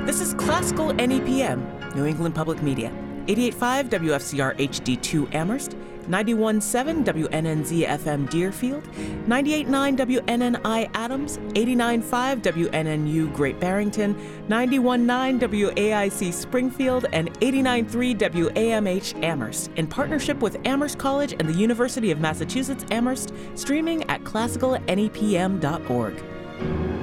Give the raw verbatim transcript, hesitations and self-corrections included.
This is Classical N E P M, New England Public Media, eighty-eight point five W F C R H D two Amherst, ninety-one point seven W N N Z F M Deerfield, ninety-eight point nine W N N I Adams, eighty-nine point five W N N U Great Barrington, ninety-one point nine W A I C Springfield, and eighty-nine point three W A M H Amherst, in partnership with Amherst College and the University of Massachusetts Amherst, streaming at classical N E P M dot org.